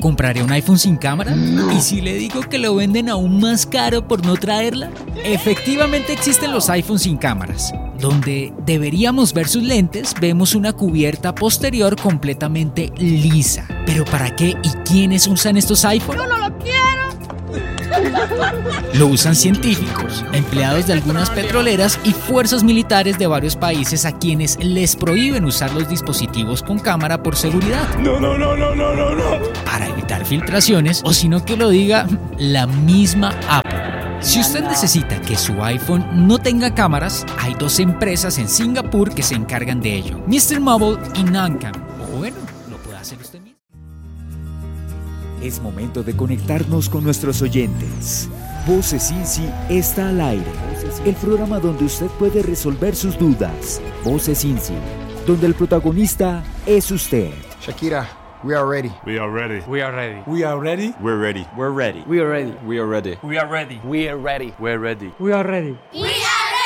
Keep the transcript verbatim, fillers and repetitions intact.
¿Compraré un iPhone sin cámara? ¿Y si le digo que lo venden aún más caro por no traerla? Efectivamente existen los iPhones sin cámaras. Donde deberíamos ver sus lentes, vemos una cubierta posterior completamente lisa. ¿Pero para qué y quiénes usan estos iPhones? ¡Yo no lo quiero! Lo usan científicos, empleados de algunas petroleras y fuerzas militares de varios países a quienes les prohíben usar los dispositivos con cámara por seguridad. No, no, no, no, no, no, no. Para evitar filtraciones, o si no que lo diga la misma Apple. Si usted necesita que su iPhone no tenga cámaras, hay dos empresas en Singapur que se encargan de ello: mister Mobile y Nancam. O bueno, lo puede hacer usted mismo. Es momento de conectarnos con nuestros oyentes. Voces Cincy está al aire. El programa donde usted puede resolver sus dudas. Voces Cincy, donde el protagonista es usted. Shakira, we are ready. We are ready. We are ready. We are ready. We're ready. We're ready. We are ready. We are ready. We are ready. We are ready. We're ready. We are ready. We